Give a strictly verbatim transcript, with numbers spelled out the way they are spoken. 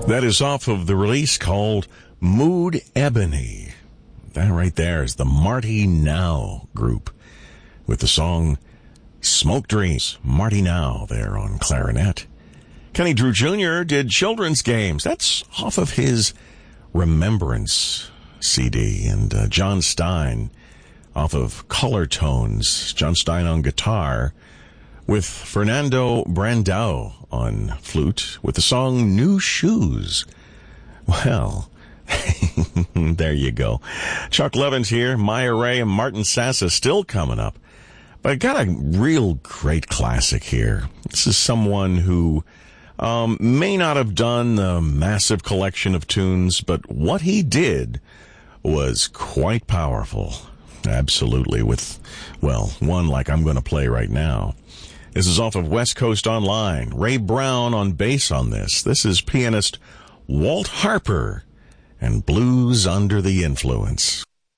That is off of the release called Mood Ebony. That right there is the Marty Now group with the song Smoke Dreams. Marty Now there on clarinet. Kenny Drew Junior did Children's Games. That's off of his Remembrance C D. And uh, John Stein off of Color Tones. John Stein on guitar with Fernando Brandao on flute with the song New Shoes. Well, there you go. Chuck Levin's here. Maya Ray and Martin Sassa still coming up. But I got a real great classic here. This is someone who um, may not have done the massive collection of tunes, but what he did was quite powerful. Absolutely. With, well, one like I'm going to play right now. This is off of West Coast Online. Ray Brown on bass on this. This is pianist Walt Harper and Blues Under the Influence.